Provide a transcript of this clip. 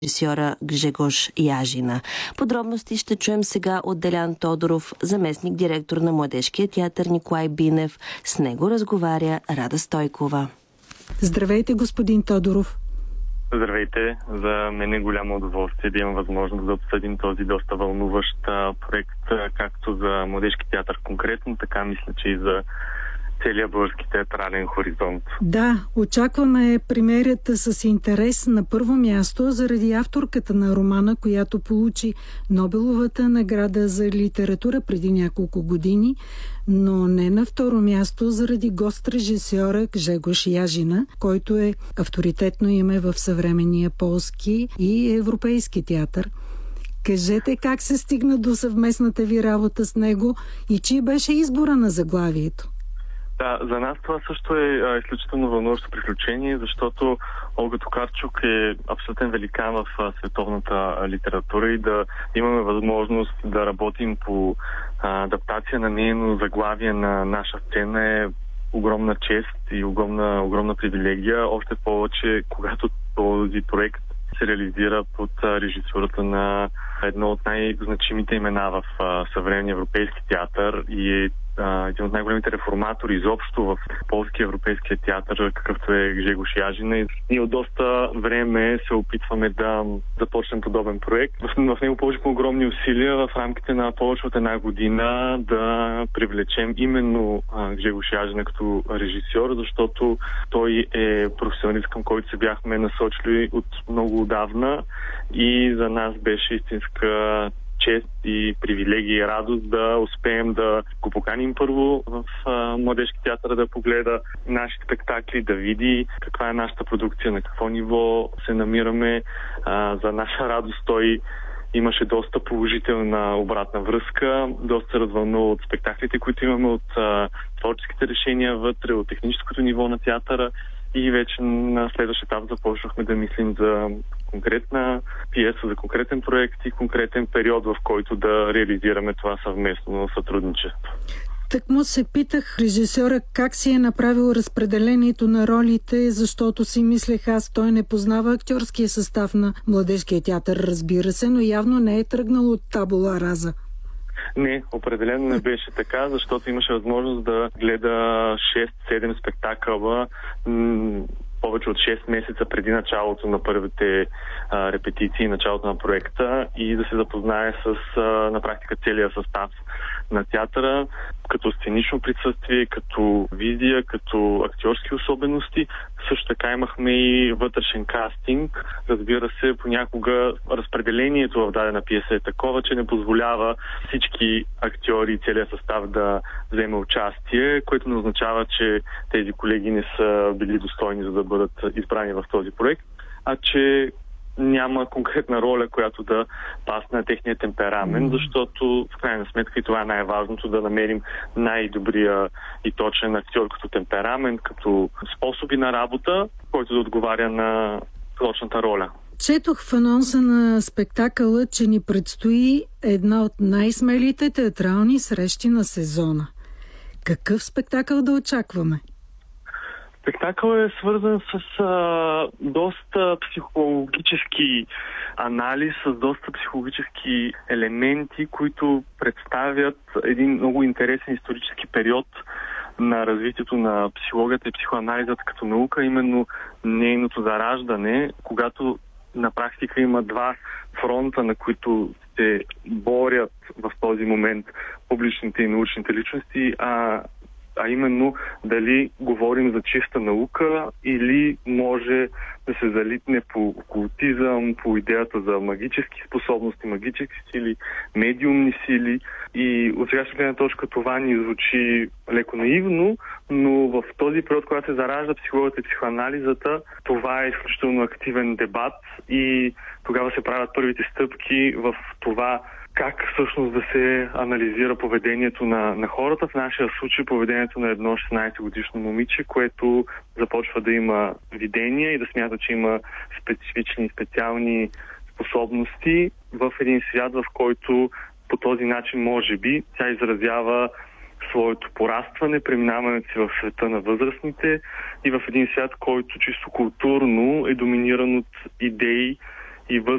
режисьора Гжегош Яжина. Подробности ще чуем сега от Делян Тодоров, заместник директор на Младежкия театър Николай Бинев. С него разговаря Рада Стойкова. Здравейте, господин Тодоров. Здравейте! За мен е голямо удоволствие да имам възможност да обсъдим този доста вълнуващ проект, както за Младежки театър конкретно, така мисля, че и за целия български театрален хоризонт. Да, очакваме премиерата с интерес на първо място заради авторката на романа, която получи Нобеловата награда за литература преди няколко години, но не на второ място заради гост-режисьора Гжегош Яжина, който е авторитетно име в съвременния полски и европейски театър. Кажете как се стигна до съвместната ви работа с него и чий беше избора на заглавието? Да, за нас това също е изключително вълнуващо приключение, защото Олга Токарчук е абсолютен великан в световната литература и да имаме възможност да работим по адаптация на нейно заглавие на наша сцена е огромна чест и огромна привилегия. Още повече, когато този проект се реализира под режисурата на едно от най-значимите имена в съвременния европейски театър и е един от най-големите реформатори изобщо в полски европейския театър, какъвто е Гжегош Яжина. И ние от доста време се опитваме да започнем подобен проект. В него положихме огромни усилия в рамките на повече от една година да привлечем именно Гжегош Яжина като режисьор, защото той е професионалист, към който се бяхме насочили от много отдавна и за нас беше истинска чест и привилегия и радост да успеем да го поканим първо в Младежки театър да погледа нашите спектакли, да види каква е нашата продукция, на какво ниво се намираме. За наша радост той имаше доста положителна обратна връзка, доста развълнува от спектаклите, които имаме, от творческите решения вътре, от техническото ниво на театъра. И вече на следващ етап започнахме да мислим за конкретна пиеса, за конкретен проект и конкретен период, в който да реализираме това съвместно сътрудничество. Так му се питах режисьора как си е направил разпределението на ролите, защото си мислех аз, той не познава актьорския състав на Младежкия театър, разбира се, но явно не е тръгнал от табула раза. Не, определено не беше така, защото имаше възможност да гледа 6-7 спектакъла повече от 6 месеца преди началото на първите репетиции, началото на проекта и да се запознае с на практика целия състав на театъра, като сценично присъствие, като визия, като актьорски особености. Също така имахме и вътрешен кастинг. Разбира се, понякога разпределението в дадена пиеса е такова, че не позволява всички актьори и целият състав да вземе участие, което не означава, че тези колеги не са били достойни за да бъдат избрани в този проект, а че няма конкретна роля, която да пасне на техния темперамент, защото в крайна сметка и това е най-важното, да намерим най-добрия и точен актьор като темперамент, като способи на работа, който да отговаря на точната роля. Четох в анонса на спектакъла, че ни предстои една от най-смелите театрални срещи на сезона. Какъв спектакъл да очакваме? Спектакъл е свързан с доста психологически анализ, с доста психологически елементи, които представят един много интересен исторически период на развитието на психологията и психоанализата като наука, именно нейното зараждане, когато на практика има два фронта, на които се борят в този момент публичните и научните личности, а именно дали говорим за чиста наука или може да се залитне по окултизъм, по идеята за магически способности, магически сили, медиумни сили. И от сегашна гледна точка това ни звучи леко наивно, но в този период, когато се заражда психологията и психоанализата, това е изключително активен дебат и тогава се правят първите стъпки в това как всъщност да се анализира поведението на хората. В нашия случай поведението на едно 16-годишно момиче, което започва да има видения и да смята, че има специфични, специални способности в един свят, в който по този начин, може би, тя изразява своето порастване, преминаването си в света на възрастните и в един свят, който чисто културно е доминиран от идеи и